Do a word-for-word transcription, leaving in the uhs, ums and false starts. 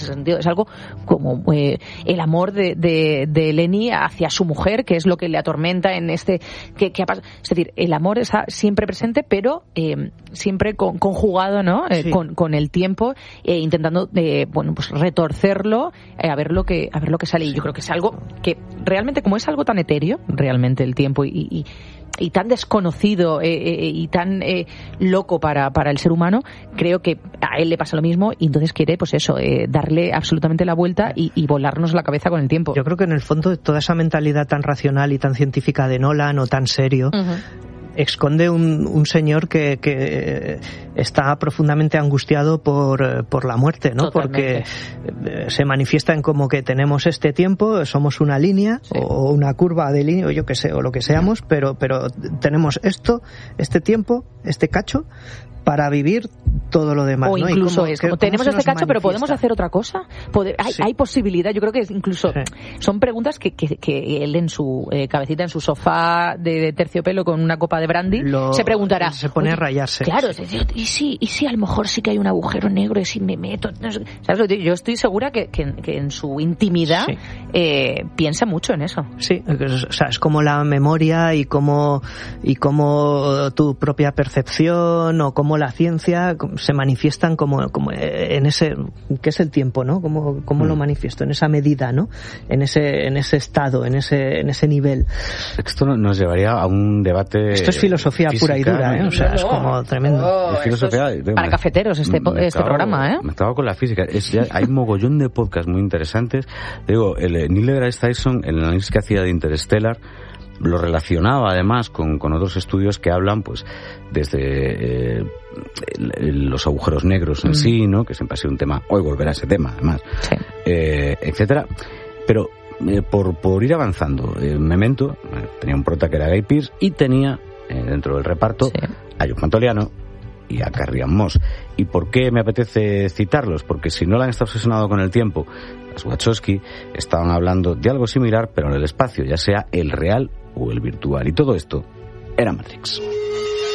sentido. Es algo como eh, el amor de, de, de Lenny hacia su mujer, que es lo que le atormenta en este... Que, que ha pas- es decir, el amor está siempre presente, pero eh, siempre con, conjugado, ¿no? Eh, Sí. con, con el tiempo, eh, intentando eh, bueno, pues retorcerlo eh, a ver lo que a ver lo que sale. Y yo creo que es algo que realmente, como es algo tan etéreo, realmente el tiempo, y, y, y tan desconocido eh, eh, y tan eh, loco para, para el ser humano, creo que a él le pasa lo mismo y entonces quiere, pues eso, eh, darle absolutamente la vuelta y, y volarnos la cabeza con el tiempo. Yo creo que en el fondo toda esa mentalidad tan racional y tan científica de Nolan, o tan serio, Uh-huh. esconde un, un señor que, que está profundamente angustiado por, por la muerte, ¿no? Totalmente. Porque se manifiesta en como que tenemos este tiempo, somos una línea, sí, o una curva de línea, o yo que sé, o lo que seamos, pero, pero tenemos esto, este tiempo, este cacho, para vivir todo lo demás, o ¿no? incluso cómo, es como que, tenemos este cacho, pero podemos hacer otra cosa. Poder, hay, sí. hay posibilidad. Yo creo que incluso sí. son preguntas que, que, que él en su eh, cabecita, en su sofá de, de terciopelo con una copa de brandy, lo, se preguntará. Se pone a rayarse. Claro, sí. y sí, y sí, a lo mejor sí que hay un agujero negro y si me meto. ¿Sabes? Yo estoy segura que, que, que en su intimidad sí. eh, piensa mucho en eso. Sí, o sea, es como la memoria y como y como tu propia percepción o como la ciencia se manifiestan como, como en ese, ¿qué es el tiempo, no? ¿Cómo, cómo mm. lo manifiesto? En esa medida, ¿no? En ese, en ese estado, en ese, en ese nivel. Esto nos llevaría a un debate. Esto es filosofía física, pura y dura, ¿eh? O sea, no, es como tremendo. Oh, es filosofía, es para cafeteros este, me este acabo, programa, ¿eh? Me acabo con la física. Es, ya, hay un mogollón de podcasts muy interesantes. Digo, el Neil deGrasse Tyson, el análisis que hacía de Interstellar, lo relacionaba además con, con otros estudios que hablan pues desde eh, el, el, los agujeros negros en mm. sí, ¿no? Que siempre ha sido un tema, hoy volverá ese tema además, sí. eh, etcétera. Pero eh, por, por ir avanzando, eh, Memento eh, tenía un prota que era Guy Pearce y tenía eh, dentro del reparto sí. a Joe Pantoliano y a Carrie Ann Moss. ¿Y por qué me apetece citarlos? Porque si Nolan está obsesionado con el tiempo, las Wachowski estaban hablando de algo similar, pero en el espacio, ya sea el real o el virtual. Y todo esto era Matrix.